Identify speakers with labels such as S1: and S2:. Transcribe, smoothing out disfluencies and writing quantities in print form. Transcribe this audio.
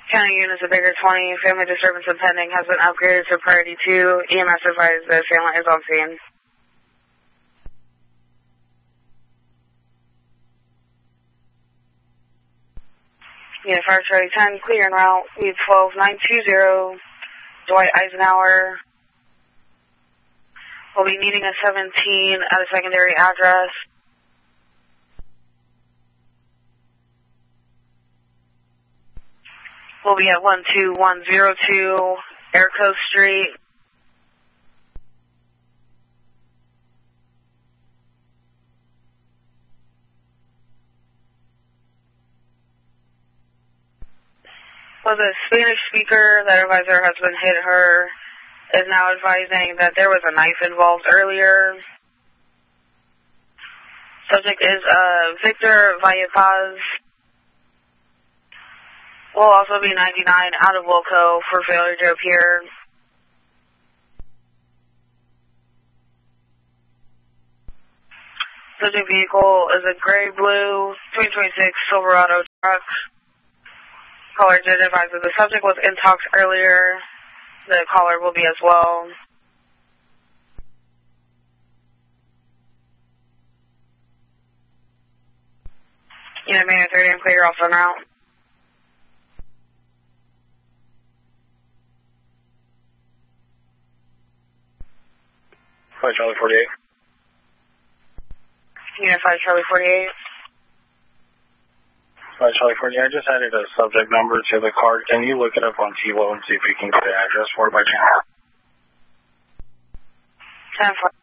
S1: County units of Baker 20, family disturbance impending has been upgraded to priority 2. EMS advised the assailant is on scene. Unit 5 Charlie 10, clear en route, lead 12920, Dwight Eisenhower. We'll be meeting at 17 at a secondary address. We'll be at 12102 Air Coast Street. Was a Spanish speaker that advised her husband hit her, is now advising that there was a knife involved earlier. Subject is Victor Vallepaz. Will also be 99 out of Wilco for failure to appear. Subject vehicle is a gray-blue 2026 Silverado truck. Caller did advise that the subject was in talks earlier. The caller will be as well. Unit Man 30 and clear, also en route.
S2: Flight Charlie 48.
S1: Unit 5 Charlie 48.
S2: Flight Charlie 48, I just added a subject number to the card. Can you look it up on TiVo and see if you can get the address for it by chance?
S1: 10-4.